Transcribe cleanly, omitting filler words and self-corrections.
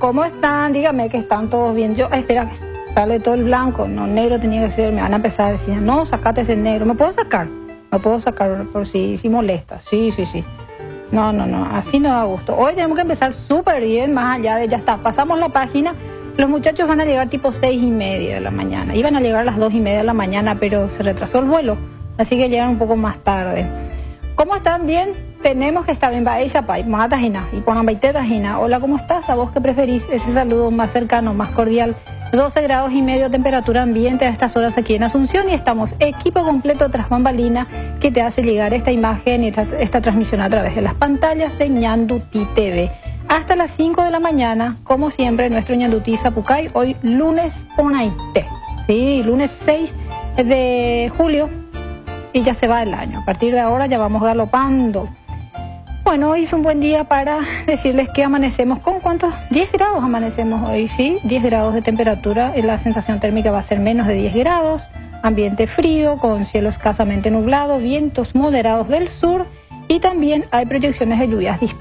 ¿cómo están? Dígame que están todos bien. Yo, espera, sale todo el blanco, no, negro tenía que ser. Me van a empezar a decir, no, sacate ese negro. ¿Me puedo sacar? Me puedo sacar por si molesta. Sí. No, así no da gusto. Hoy tenemos que empezar súper bien, más allá de ya está. Pasamos la página, los muchachos van a llegar tipo 6:30 de la mañana. Iban a llegar a las 2:30 de la mañana, pero se retrasó el vuelo, así que llegan un poco más tarde. ¿Cómo están? Bien, tenemos que estar bien. Ella, matajina, y ponan baitetagina. Hola, ¿cómo estás? ¿A vos qué preferís? Ese saludo más cercano, más cordial. 12 grados y medio temperatura ambiente a estas horas aquí en Asunción y estamos equipo completo tras bambalina que te hace llegar esta imagen y esta transmisión a través de las pantallas de Ñandutí TV. Hasta las 5 de la mañana, como siempre, nuestro Ñandutí Zapucay, hoy lunes Ponaité. Sí, lunes 6 de julio y ya se va el año. A partir de ahora ya vamos galopando. Bueno, hoy es un buen día para decirles que amanecemos con ¿cuántos? 10 grados amanecemos hoy, ¿sí? 10 grados de temperatura, la sensación térmica va a ser menos de 10 grados, ambiente frío, con cielo escasamente nublado, vientos moderados del sur y también hay proyecciones de lluvias dispersas.